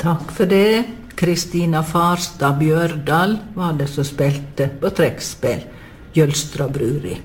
Takk for det. Kristina Farstad Bjørdal var det som spilte på trekkspill Jølstra Bruri.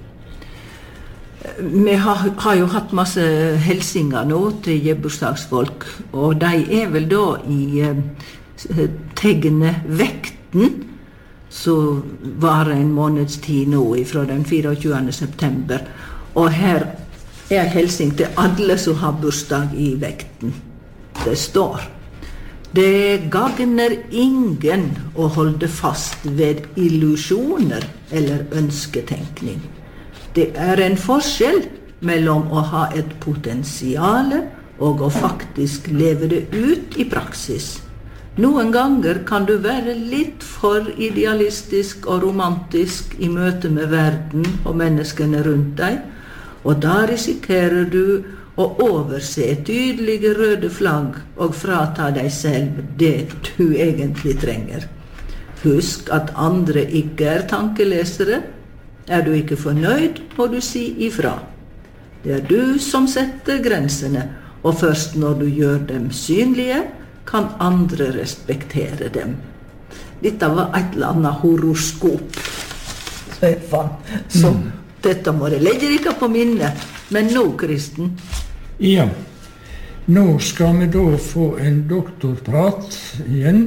Vi har jo hatt masse helsinger nå til gebursdagsfolk, og de vel da i tegnet vekten, som var en måneds tid nå fra den 24. september. Og her helsing til alle som har bursdag i vekten. Det står: Det gagner ingen å holde fast ved illusjoner eller ønsketenkning. Det en forskjell mellom å ha et potensiale og å faktisk leve det ut i praksis. Noen ganger kan du være litt for idealistisk og romantisk i møte med verden og menneskene rundt deg, og da risikerer du å overse tydelige røde flagg og frata deg selv det du egentlig trenger. Husk at andre ikke tankelesere. Du ikke fornøyd, må du si ifra. Det du som setter grensene, og først når du gjør dem synlige, kan andre respektere dem. Dette var et eller annet horoskop. Så dette må jeg legge ikke på minnet. Men nå, Kristen? Ja, nå skal vi da få en doktorprat igjen.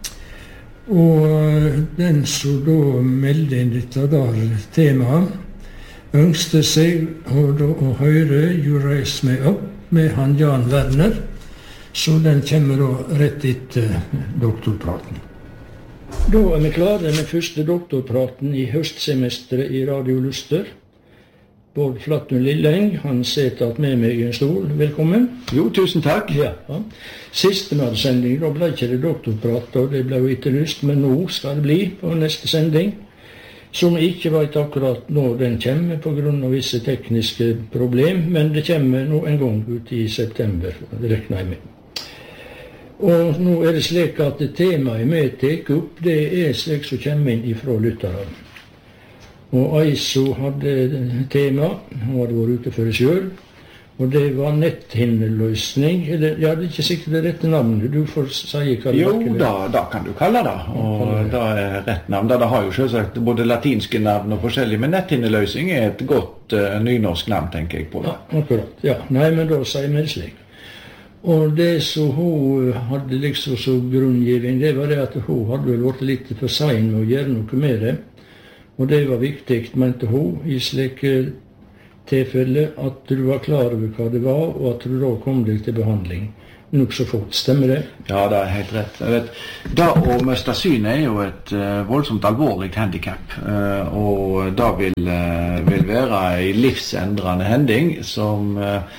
Og den som da meldte inn dette der temaet, ønskte seg å høre You Raise Me Up med han Jan Werner, så den kommer da rett etter doktorpraten. Da vi klare med første doktorpraten i høstsemesteret i Radio Luster. Bård Flattun Lilleng, han sitter med meg i en stol. Velkommen. Jo, tusen takk. Ja. Siste sending, da ble ikke det doktorprat, og det ble jo etterlyst, men nå skal det bli på neste sending, som jeg ikke vet akkurat når den kommer på grunn av visse tekniske problem, men det kommer nå en gang ut i september, det regner jeg med. Og nå det slik at temaet vi tar opp, det slik som kommer inn ifra lytterne. Og Aiso hadde tema, hun hadde vært ute for det selv, og det var netthinneløsning. Ja, det ikke sikkert det rette navnet, du får si hva det var. Jo, da kan du kalle det, og det rett navn. Det har jo selvsagt både latinske navn og forskjellige, men netthinneløsning et godt nynorsk navn, tenker jeg på det. Ja, akkurat, ja. Nei, men da sier vi det slik. Og det som hun hadde liksom som grunngivning, det var det at hun hadde vel vært litt for sein med å gjøre noe med det. Og det var viktig, mente hun, i slike tilfelle at du var klar over hva det var, og at du da kom deg til behandling. Nok så fort, stemmer det? Ja, det helt rett. Da å miste synet jo et voldsomt alvorlig handicap, og da vil være en livsendrende hending som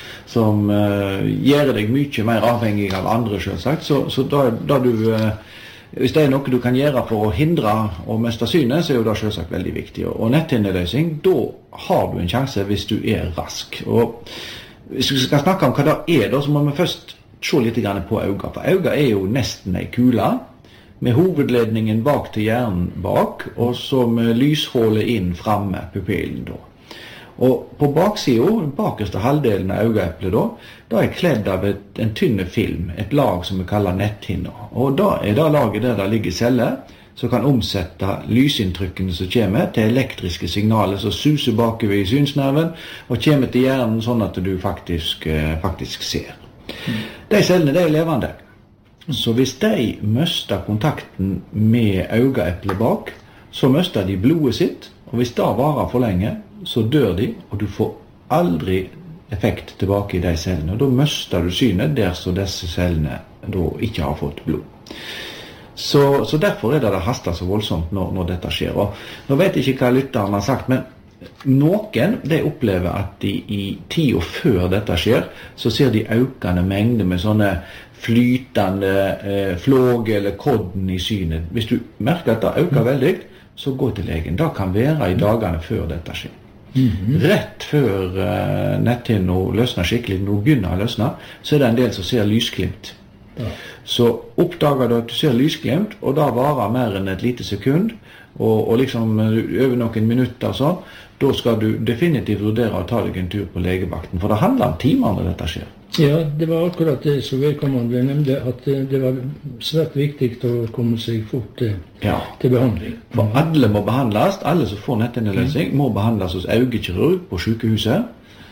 gjør deg mye mer avhengig av andre, selvsagt. Så da du... Hvis det noe du kan gjøre for å hindre å miste synet, så jo det selvsagt veldig viktig. Og netthinneløsning, da har du en sjanse hvis du rask. Og hvis vi skal snakke om hva det da, så må vi først se litt på øynene. For øynene jo nesten en kule, med hovedledningen bak til hjernen bak, og så med lyshålet inn fremme, pupillen da. Og på baksiden, bakerste halvdelen av øyeeplet da kledd av en tynne film, et lag som vi kaller netthinna. Og da det laget der det ligger celler, som kan omsette lysinntrykkene som kommer til elektriske signaler som suser bakover i synsnerven, og kommer til hjernen sånn at du faktisk ser. De cellene levende. Så hvis de mister kontakten med øyeeplet bak, så mister de blodet sitt, og hvis det varer for lenge, så dør de, og du får aldri effekt tilbake i de cellene. Og da mister du synet der så disse cellene da ikke har fått blod. Så derfor det hastet så voldsomt når dette skjer. Og nå vet jeg ikke hva lytteren har sagt, men noen opplever at de i tiden før dette skjer, så ser de økende mengder med sånne flytende flåg eller kodden i synet. Hvis du merker at det øker veldig, så gå til legen. Det kan være i dagene før dette skjer. Rett før netthinna løsner skikkelig, når du begynner å løsne, så det en del som ser lysglimt. Ja. Så oppdager du at du ser lysglimt, og da varer mer enn et lite sekund, og liksom over noen minutter sånn, da skal du definitivt vurdere å ta deg en tur på legevakten, for det handler om timer når dette skjer. Ja, det var akkurat det som vedkommende nevnte, at det var svært viktig å komme seg fort til behandling. For alle må behandles, alle som får netthinneløsning må behandles hos øyekirurg på sykehuset.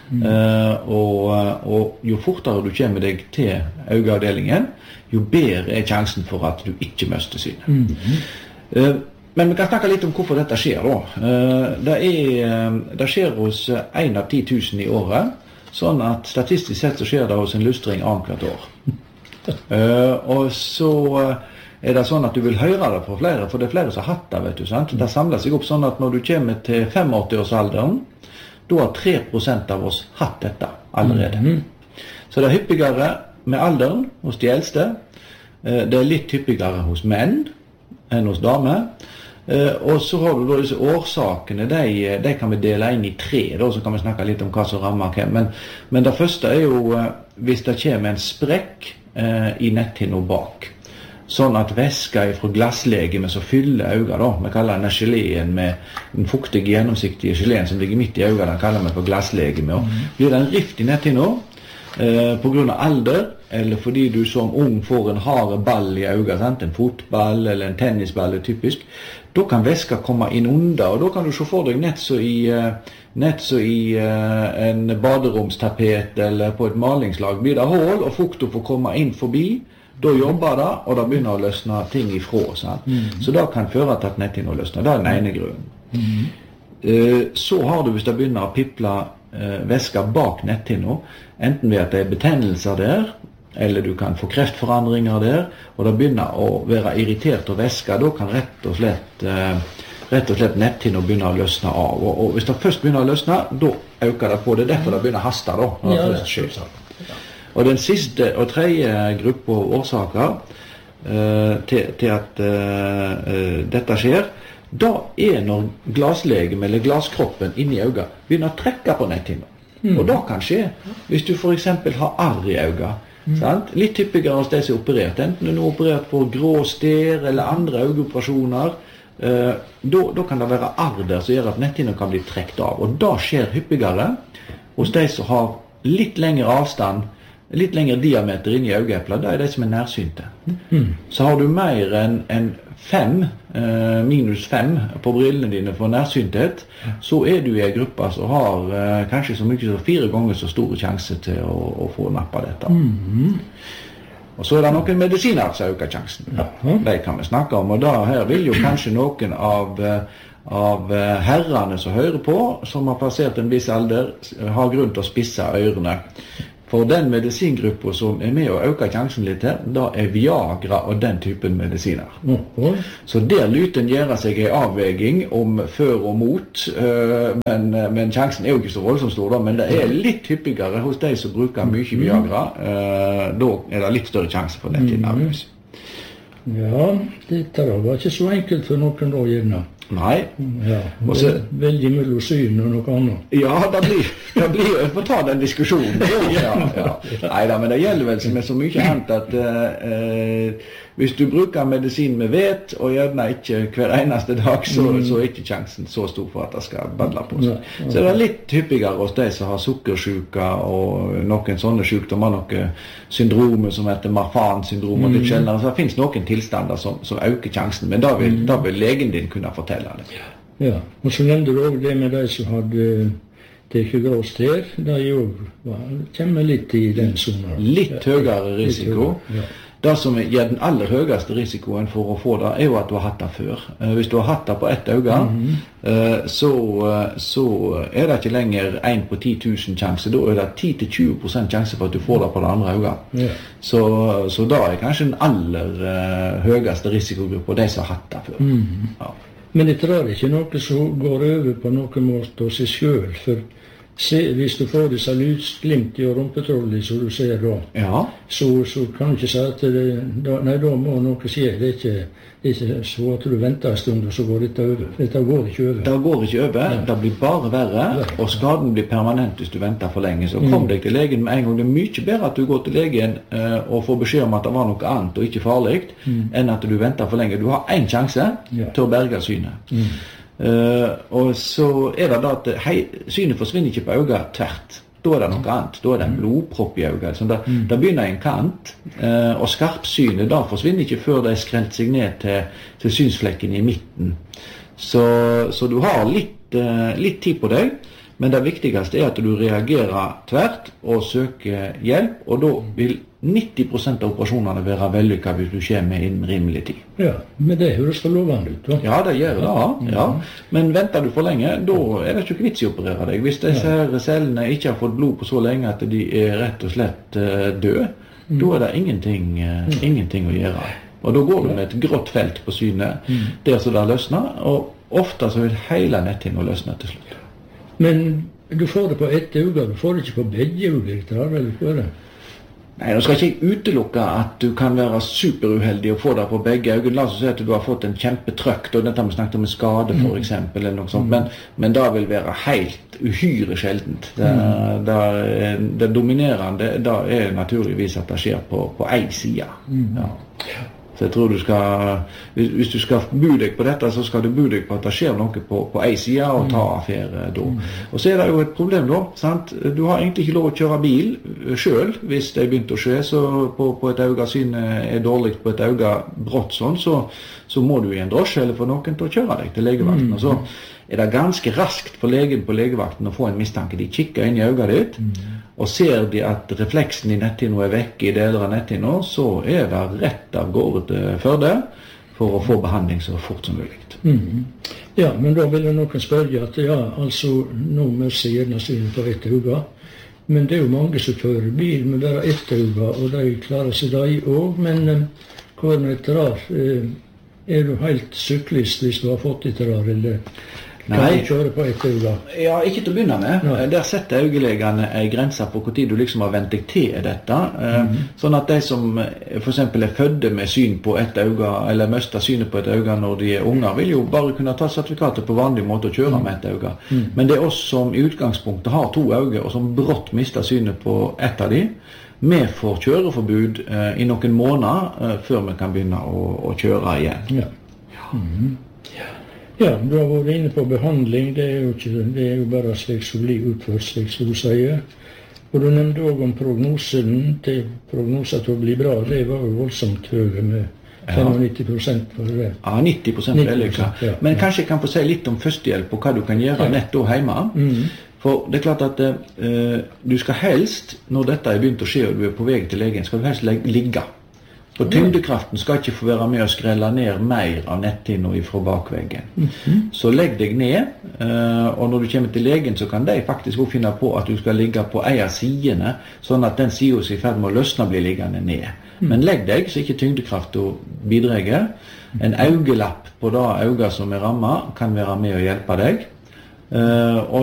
Og jo fortere du kommer deg til øyeavdelingen, jo bedre er sjansen for at du ikke mister synet. Men vi kan snakke litt om hvorfor dette skjer da. Det skjer hos 1 av 10 000 i året, sånn at statistisk sett så skjer det hos en lystring annethvert år. Og så er det sånn at du vil høre det fra flere, for det er flere som har hatt det, vet du, sant? Det samler seg opp sånn at når du kommer til 85-årsalderen, da har 3% av oss hatt dette allerede. Så det er hyppigere med alderen hos de eldste. Det er litt hyppigere hos menn enn hos damer. Og så har du da disse årsakene, de kan vi dele inn i 3, da, så kan vi snakke litt om hva som rammer hvem. Men det første er jo hvis det kommer en sprekk i netthinna bak. Sånn at væska fra glasslegemet som fyller øynene, da, vi kaller denne geleen med den fuktige, gjennomsiktige geleen som ligger midt i øynene, den kaller vi for glasslegemet. Og blir det en rift i netthinna på grunn av alder, eller fordi du som ung får en hard ball i øynene, sant? En fotball eller en tennisball er typisk, da kan væska komme inn under, og da kan du se for deg nett så i en baderomstapet eller på et malingslag blir det hål, og fukta får komme inn forbi. Da jobber det, og da begynner å løsne ting ifra. Sant? Så det kan føre til at netthinna løsner. Det er den ene grunnen. Så har du, hvis det begynner å piple væska bak netthinna, enten ved at det er betennelser der, eller du kan få kreftforandringer der, og det begynner å være irritert av væska, da kan rett og slett netthinna begynne å løsne av. Og hvis det først begynner å løsne, da øker det på. Det er derfor det begynner å haste da. Når det først skjer. Og den siste og tredje gruppe årsaker til at dette skjer, da er når glasslegeme eller glasskroppen inni øynene begynner å trekke på netthinna. Og det kan skje hvis du for eksempel har arr i øynene. Litt hyppigere hos de som er operert, enten du er operert på grå stær eller andre øyeoperasjoner, da kan det være arr der som gjør at netthinna kan bli trekt av. Og det skjer hyppigere hos de som har litt lengre avstand, litt lengre diameter inn i øyeeplet, det er de som er nærsynte. Så har du mer enn 5, minus 5 på brillene dine for nærsynthet, så er du i en gruppe som har kanskje så mye som 4 ganger så store sjanse til å få nappa dette. Og så er det noen medisiner som øker sjansen. De kan vi snakke om, og da her vil jo kanskje noen av herrene som hører på, som har passert en viss alder, har grunn til å spisse ørene. For den medisingruppen som er med å øke sjansen litt her, da er Viagra og den typen medisiner. Så der lyten gjør seg en avveging om før og mot, men sjansen er jo ikke så voldsomt stor da, men det er litt hyppigere hos de som bruker mye Viagra, da er det litt større sjanse for netthinnavløs. Ja, dette var ikke så enkelt for noen da, gjerne. Nei. Ja, veldig mellom syn og noe annet. Ja, det blir jo å ta den diskusjonen. Neida, men det gjelder vel med så mye annet at hvis du bruker medisin med vet, og gjerne ikke hver eneste dag, så er ikke sjansen så stor for at det skal badle på seg. Så det er litt hyppigere hos de som har sukkersyke og noen sånne sykdommer, noen syndromer som heter Marfan-syndrom og litt sjeldnere. Så det finnes noen tilstander som øker sjansen, men da vil legen din kunne fortelle det. Ja, og så nevnte du også det med de som hadde det er ikke gråst her, det er jo kommer litt i den sonen. Litt høyere risiko. Det som gir den aller høyeste risikoen for å få det, er jo at du har hatt det før. Hvis du har hatt det på ett øye, så er det ikke lenger 1 på 10 000 sjanse. Da er det 10-20% sjanse for at du får det på det andre øyet. Så da er kanskje den aller høyeste risikogruppen de som har hatt det før. Ja. Men det er ikke noe som går over på noen måte av seg selv, for hvis du får disse lysglimt i rumpetrollet, som du ser da, så kan du ikke si at da må noe skje. Det er ikke så at du venter en stund, og så går dette over. Dette går ikke over. Det går ikke over, det blir bare verre, og skaden blir permanent hvis du venter for lenge. Så kom deg til legen med en gang. Det er mye bedre at du går til legen og får beskjed om at det var noe annet og ikke farlig, enn at du venter for lenge. Du har en sjanse til å berge synet. Og så det da at synet forsvinner ikke på øynene tvert. Da det noe annet. Da det en blodpropp i øynene. Så da begynner en kant, og skarpsynet da forsvinner ikke før det skrelt seg ned til synsflekken i midten. Så du har litt tid på deg, men det viktigste at du reagerer tvert og søker hjelp, og da vil 90% av operasjonene være vellykket hvis du kommer innen rimelig tid. Ja, men det høres for lovende ut, da. Ja, det gjør det, ja. Men venter du for lenge, da det ikke vits i å operere deg. Hvis disse cellene ikke har fått blod på så lenge at de rett og slett døde, da det ingenting å gjøre. Og da går du med et grått felt på synet, der så det løsner, og ofte så vil hele netthinna løsne til slutt. Men du får det på ett øye, du får det ikke på begge øyne, eller hva det? Nei, nå skal ikke jeg utelukke at du kan være superuheldig og få det på begge øyne. La oss si at du har fått en kjempetrøkk, og dette vi snakket om en skade for eksempel, eller noe sånt, men det vil være helt uhyre sjeldent. Det dominerende, det naturligvis at det skjer på en side. Ja. Så jeg tror du skal, hvis du skal bo deg på dette, så skal du bo deg på at det skjer noe på en side og ta affære da. Og så det jo et problem da, sant? Du har egentlig ikke lov å kjøre bil selv hvis det begynt å skje, så på et øye synet dårlig på et øye brått sånn, så må du i en drosje eller få noen til å kjøre deg til legevakten. Og så det ganske raskt for legen på legevakten å få en mistanke. De kikker inn i øyet ditt, og ser de at refleksen i netthinna vekk i deler av netthinna, så det rett av gårde til Førde for å få behandling så fort som mulig. Ja, men da vil noen spørre at altså, nå møter gjerne synet på ett øye, men det jo mange som kjører bil med bare ett øye, og de klarer seg da i år, men hva det rar? Du helt syklist hvis du har fått et rar, eller kan du kjøre på ett øye? Ja, ikke til å begynne med. Der setter øyelegene en grense på hvor tid du liksom har vent deg til dette. Sånn at de som for eksempel fødde med syn på ett øye, eller mister synet på ett øye når de unger, vil jo bare kunne ta sertifikatet på vanlig måte og kjøre med ett øye. Men det oss som i utgangspunktet har to øyne, og som brått mister synet på ett av de, vi får kjøreforbud i noen måneder før vi kan begynne å kjøre igjen. Ja, du har vært inne på behandling. Det jo bare slik som blir utført, slik som du sier. Og du nevnte også om prognosen til å bli bra. Det var jo voldsomt høye med 95% for det. Ja, 90% vellykket. Men kanskje jeg kan få si litt om førstehjelp og hva du kan gjøre nett da hjemme. For det klart at du skal helst, når dette begynt å skje og du på vei til legen, skal du helst ligge. For tyngdekraften skal ikke få være med å skrelle ned mer av netthinna fra bakveggen. Så legg deg ned, og når du kommer til legen så kan de faktisk også finne på at du skal ligge på en av sidene, sånn at den siden som i ferd med å løsne blir liggende ned. Men legg deg så ikke tyngdekraften bidrar. En øyelapp på det øyet som rammet kan være med å hjelpe deg. Og